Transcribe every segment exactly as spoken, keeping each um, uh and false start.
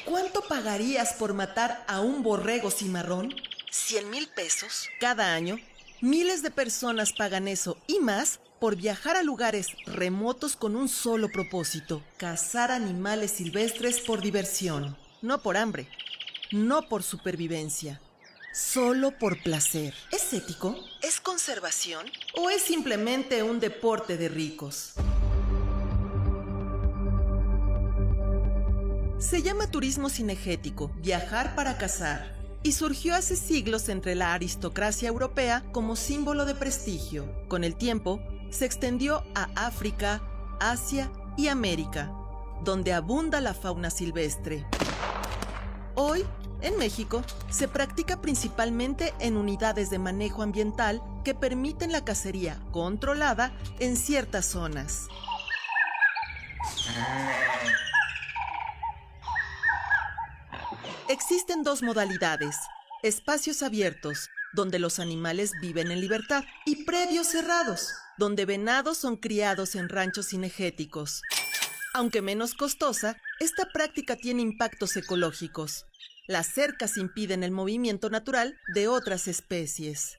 cuánto pagarías por matar a un borrego cimarrón? ¿Cien mil pesos? Cada año, miles de personas pagan eso y más por viajar a lugares remotos con un solo propósito: cazar animales silvestres por diversión. No por hambre, no por supervivencia, solo por placer. ¿Es ético? ¿Es conservación? ¿O es simplemente un deporte de ricos? Se llama turismo cinegético, viajar para cazar, y surgió hace siglos entre la aristocracia europea como símbolo de prestigio. Con el tiempo, se extendió a África, Asia y América, donde abunda la fauna silvestre. Hoy, en México, se practica principalmente en unidades de manejo ambiental que permiten la cacería controlada en ciertas zonas. Existen dos modalidades: espacios abiertos, donde los animales viven en libertad, y predios cerrados, donde venados son criados en ranchos cinegéticos. Aunque menos costosa, esta práctica tiene impactos ecológicos. Las cercas impiden el movimiento natural de otras especies.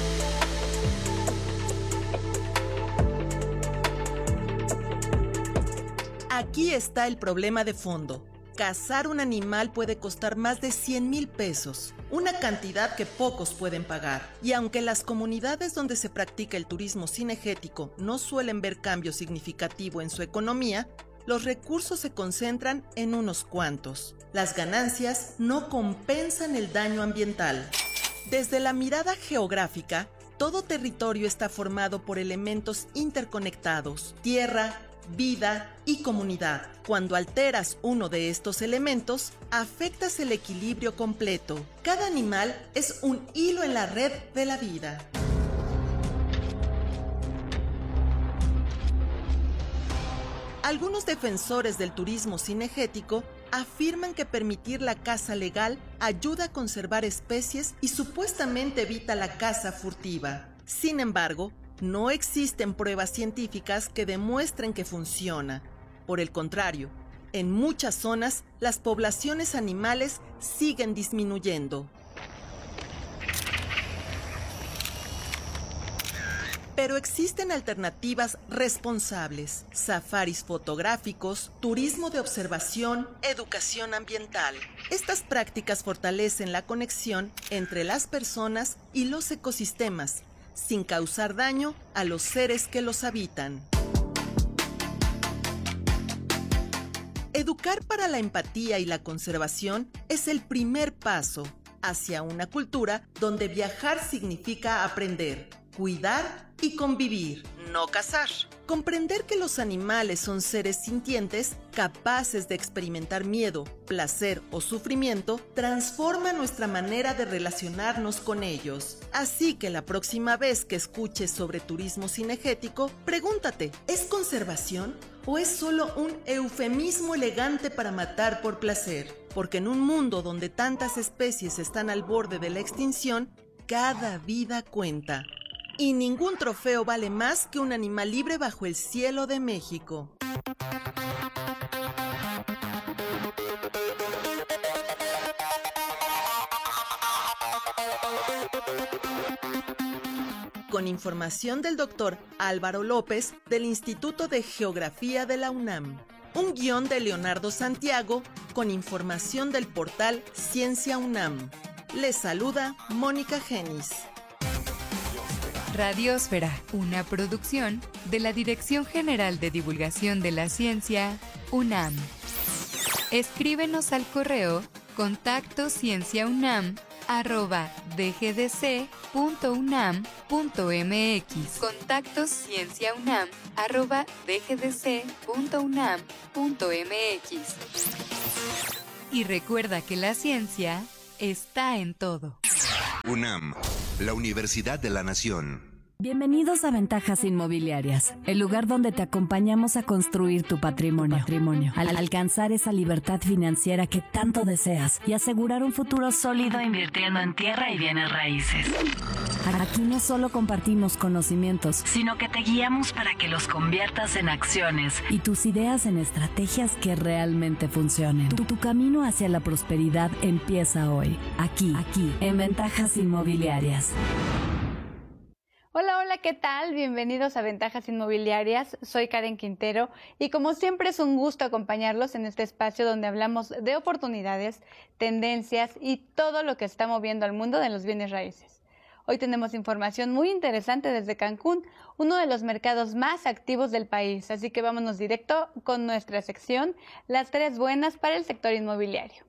Aquí está el problema de fondo. Cazar un animal puede costar más de cien mil pesos, una cantidad que pocos pueden pagar. Y aunque las comunidades donde se practica el turismo cinegético no suelen ver cambio significativo en su economía, los recursos se concentran en unos cuantos. Las ganancias no compensan el daño ambiental. Desde la mirada geográfica, todo territorio está formado por elementos interconectados: tierra, vida y comunidad. Cuando alteras uno de estos elementos, afectas el equilibrio completo. Cada animal es un hilo en la red de la vida. Algunos defensores del turismo cinegético afirman que permitir la caza legal ayuda a conservar especies y supuestamente evita la caza furtiva. Sin embargo, no existen pruebas científicas que demuestren que funciona. Por el contrario, en muchas zonas las poblaciones animales siguen disminuyendo. Pero existen alternativas responsables: safaris fotográficos, turismo de observación, educación ambiental. Estas prácticas fortalecen la conexión entre las personas y los ecosistemas, sin causar daño a los seres que los habitan. Educar para la empatía y la conservación es el primer paso hacia una cultura donde viajar significa aprender, cuidar y convivir, no cazar. Comprender que los animales son seres sintientes, capaces de experimentar miedo, placer o sufrimiento, transforma nuestra manera de relacionarnos con ellos. Así que la próxima vez que escuches sobre turismo cinegético, pregúntate: ¿es conservación o es solo un eufemismo elegante para matar por placer? Porque en un mundo donde tantas especies están al borde de la extinción, cada vida cuenta. Y ningún trofeo vale más que un animal libre bajo el cielo de México. Con información del doctor Álvaro López del Instituto de Geografía de la UNAM. Un guión de Leonardo Santiago con información del portal Ciencia UNAM. Les saluda Mónica Genis. Radiosfera, una producción de la Dirección General de Divulgación de la Ciencia, UNAM. Escríbenos al correo contacto cienciaunam arroba dgdc punto unam punto mx. Contacto cienciaunam arroba dgdc punto unam punto mx. Y recuerda que la ciencia está en todo. UNAM, la Universidad de la Nación. Bienvenidos a Ventajas Inmobiliarias, el lugar donde te acompañamos a construir tu patrimonio, patrimonio, al alcanzar esa libertad financiera que tanto deseas y asegurar un futuro sólido invirtiendo en tierra y bienes raíces. Aquí no solo compartimos conocimientos, sino que te guiamos para que los conviertas en acciones y tus ideas en estrategias que realmente funcionen. Tu, tu camino hacia la prosperidad empieza hoy, aquí, aquí, en Ventajas Inmobiliarias. Hola, hola, ¿qué tal? Bienvenidos a Ventajas Inmobiliarias. Soy Karen Quintero y como siempre es un gusto acompañarlos en este espacio donde hablamos de oportunidades, tendencias y todo lo que está moviendo al mundo de los bienes raíces. Hoy tenemos información muy interesante desde Cancún, uno de los mercados más activos del país, así que vámonos directo con nuestra sección, las tres buenas para el sector inmobiliario.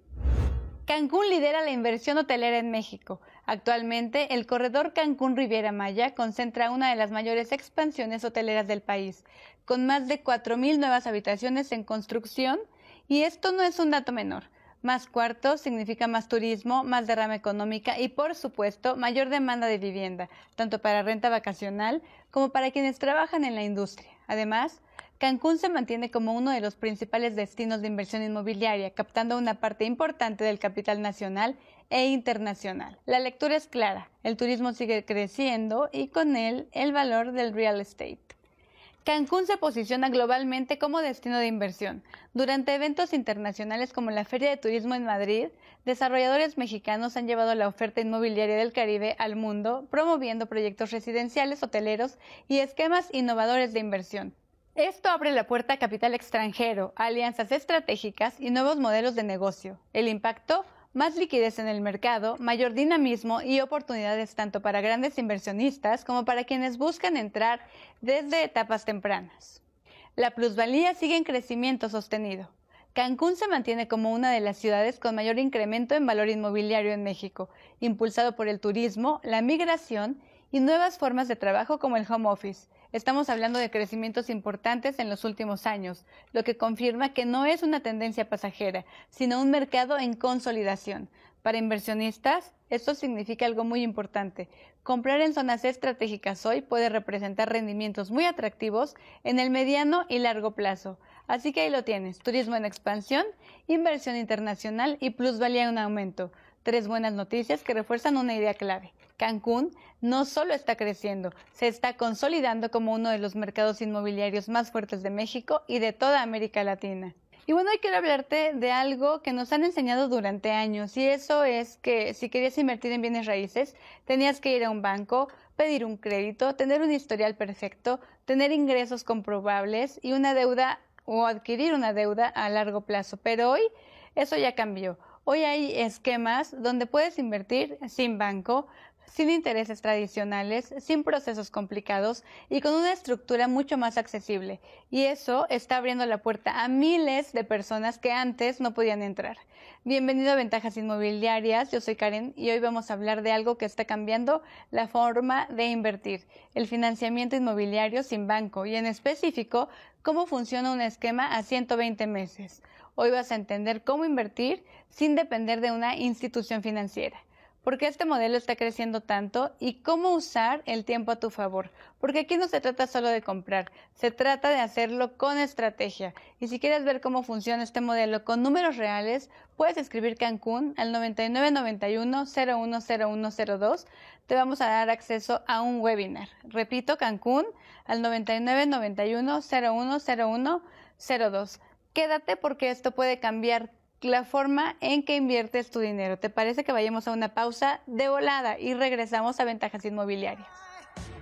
Cancún lidera la inversión hotelera en México. Actualmente, el corredor Cancún-Riviera Maya concentra una de las mayores expansiones hoteleras del país, con más de cuatro mil nuevas habitaciones en construcción, y esto no es un dato menor. Más cuartos significa más turismo, más derrama económica y, por supuesto, mayor demanda de vivienda, tanto para renta vacacional como para quienes trabajan en la industria. Además, Cancún se mantiene como uno de los principales destinos de inversión inmobiliaria, captando una parte importante del capital nacional e internacional. La lectura es clara, el turismo sigue creciendo y con él el valor del real estate. Cancún se posiciona globalmente como destino de inversión. Durante eventos internacionales como la Feria de Turismo en Madrid, desarrolladores mexicanos han llevado la oferta inmobiliaria del Caribe al mundo, promoviendo proyectos residenciales, hoteleros y esquemas innovadores de inversión. Esto abre la puerta a capital extranjero, alianzas estratégicas y nuevos modelos de negocio. El impacto: más liquidez en el mercado, mayor dinamismo y oportunidades tanto para grandes inversionistas como para quienes buscan entrar desde etapas tempranas. La plusvalía sigue en crecimiento sostenido. Cancún se mantiene como una de las ciudades con mayor incremento en valor inmobiliario en México, impulsado por el turismo, la migración y nuevas formas de trabajo como el home office. Estamos hablando de crecimientos importantes en los últimos años, lo que confirma que no es una tendencia pasajera, sino un mercado en consolidación. Para inversionistas, esto significa algo muy importante. Comprar en zonas estratégicas hoy puede representar rendimientos muy atractivos en el mediano y largo plazo. Así que ahí lo tienes, turismo en expansión, inversión internacional y plusvalía en aumento. Tres buenas noticias que refuerzan una idea clave. Cancún no solo está creciendo, se está consolidando como uno de los mercados inmobiliarios más fuertes de México y de toda América Latina. Y bueno, hoy quiero hablarte de algo que nos han enseñado durante años, y eso es que si querías invertir en bienes raíces, tenías que ir a un banco, pedir un crédito, tener un historial perfecto, tener ingresos comprobables y una deuda o adquirir una deuda a largo plazo. Pero hoy eso ya cambió. Hoy hay esquemas donde puedes invertir sin banco, sin intereses tradicionales, sin procesos complicados y con una estructura mucho más accesible. Y eso está abriendo la puerta a miles de personas que antes no podían entrar. Bienvenido a Ventajas Inmobiliarias, yo soy Karen y hoy vamos a hablar de algo que está cambiando la forma de invertir, el financiamiento inmobiliario sin banco y en específico cómo funciona un esquema a ciento veinte meses. Hoy vas a entender cómo invertir sin depender de una institución financiera. ¿Por qué este modelo está creciendo tanto y cómo usar el tiempo a tu favor? Porque aquí no se trata solo de comprar, se trata de hacerlo con estrategia. Y si quieres ver cómo funciona este modelo con números reales, puedes escribir Cancún al noventa y nueve noventa y uno cero uno cero uno cero dos. Te vamos a dar acceso a un webinar. Repito, Cancún al noventa y nueve noventa y uno cero uno cero uno cero dos. Quédate porque esto puede cambiar la forma en que inviertes tu dinero. ¿Te parece que vayamos a una pausa de volada y regresamos a Ventajas Inmobiliarias?